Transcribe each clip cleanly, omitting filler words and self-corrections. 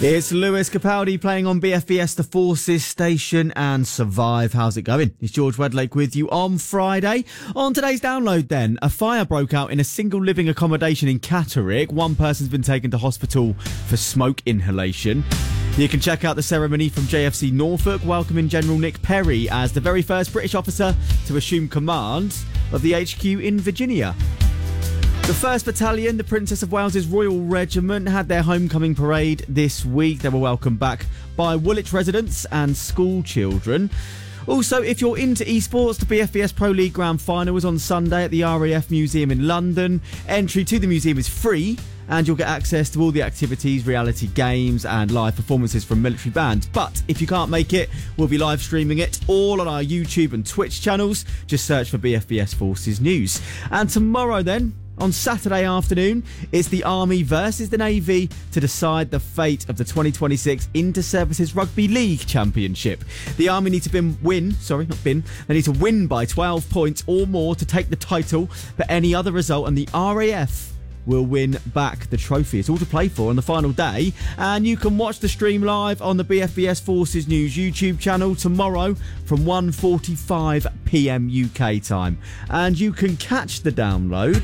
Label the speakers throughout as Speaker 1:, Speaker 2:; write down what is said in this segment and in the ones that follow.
Speaker 1: It's Lewis Capaldi playing on BFBS, the Forces station, and Survive. How's it going? It's George Wedlake with you on Friday. On today's download then, a fire broke out in a single living accommodation in Catterick. One person's been taken to hospital for smoke inhalation. You can check out the ceremony from JFC Norfolk, welcoming General Nick Perry as the very first British officer to assume command of the HQ in Virginia. The 1st Battalion, the Princess of Wales's Royal Regiment, had their homecoming parade this week. They were welcomed back by Woolwich residents and school children. Also, if you're into esports, the BFBS Pro League Grand Final was on Sunday at the RAF Museum in London. Entry to the museum is free, and you'll get access to all the activities, reality games and live performances from military bands. But if you can't make it, we'll be live streaming it all on our YouTube and Twitch channels. Just search for BFBS Forces News. And tomorrow then, on Saturday afternoon, it's the Army versus the Navy to decide the fate of the 2026 Inter-Services Rugby League Championship. The Army need to They need to win by 12 points or more to take the title, but any other result, and the RAF will win back the trophy. It's all to play for on the final day, and you can watch the stream live on the BFBS Forces News YouTube channel tomorrow from 1:45pm UK time. And you can catch the download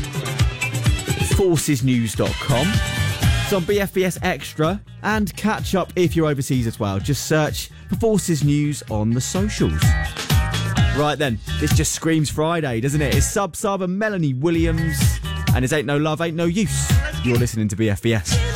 Speaker 1: forcesnews.com. It's on BFBS Extra, and catch up if you're overseas as well. Just search for Forces News on the socials. Right then, this just screams Friday, doesn't it? It's Sub and Melanie Williams, and it's Ain't No Love, Ain't No Use. You're listening to BFBS.